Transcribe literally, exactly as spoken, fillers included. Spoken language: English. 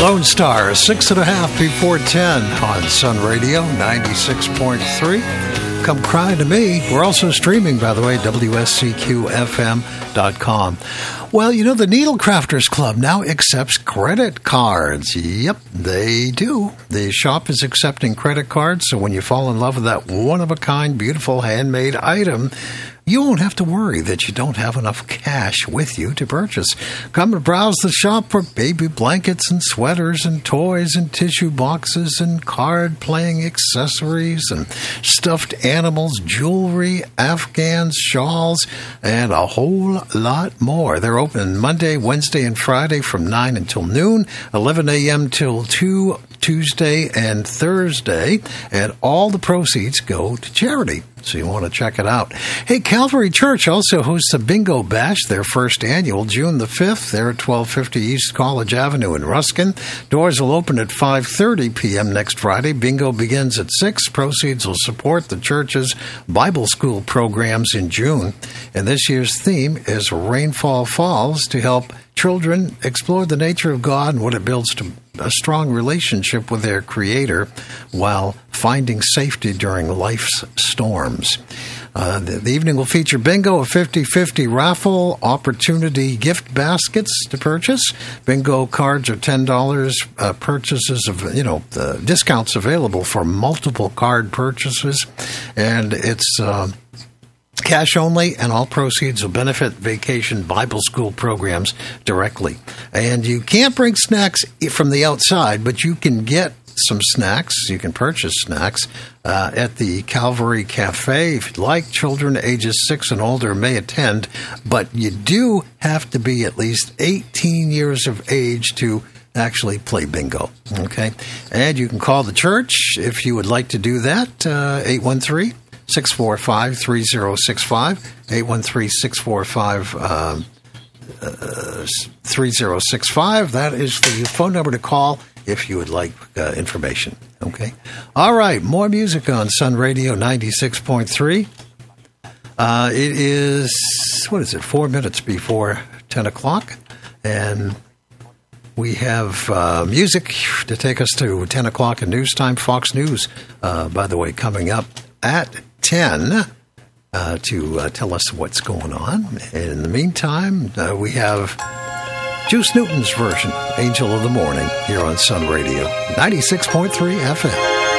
Lone Star, six and a half before ten on Sun Radio, ninety-six point three. Come cry to me. We're also streaming, by the way, W S C Q F M dot com. Well, you know, the Needlecrafters Club now accepts credit cards. Yep, they do. The shop is accepting credit cards, so when you fall in love with that one-of-a-kind, beautiful, handmade item, you won't have to worry that you don't have enough cash with you to purchase. Come and browse the shop for baby blankets and sweaters and toys and tissue boxes and card-playing accessories and stuffed animals, jewelry, Afghans, shawls, and a whole lot more. They're open Monday, Wednesday, and Friday from nine until noon, eleven a.m. till two, Tuesday and Thursday, and all the proceeds go to charity. So you want to check it out. Hey, Calvary Church also hosts a bingo bash, their first annual, June the fifth. They're at twelve fifty East College Avenue in Ruskin. Doors will open at five thirty p.m. next Friday. Bingo begins at six. Proceeds will support the church's Bible school programs in June. And this year's theme is Rainfall Falls, to help children explore the nature of God and what it builds to a strong relationship with their Creator while finding safety during life's storms. Uh, the, the evening will feature bingo, a fifty-fifty raffle, opportunity gift baskets to purchase. Bingo cards are ten dollars. Uh, purchases of, you know, the discounts available for multiple card purchases. And it's Uh, cash only, and all proceeds will benefit Vacation Bible School programs directly. And you can't bring snacks from the outside, but you can get some snacks. You can purchase snacks uh, at the Calvary Cafe. If you'd like, children ages six and older may attend, but you do have to be at least eighteen years of age to actually play bingo. Okay? And you can call the church if you would like to do that, uh, eight one three, six four five, three zero six five, eight one three, six four five, three zero six five. That is the phone number to call if you would like uh, information. Okay? All right, more music on Sun Radio ninety-six point three. Uh, it is, what is it, four minutes before ten o'clock, and we have uh, music to take us to ten o'clock in news time. Fox News, uh, by the way, coming up at ten uh, to uh, tell us what's going on. And in the meantime, uh, we have Juice Newton's version, Angel of the Morning, here on Sun Radio, ninety-six point three F M.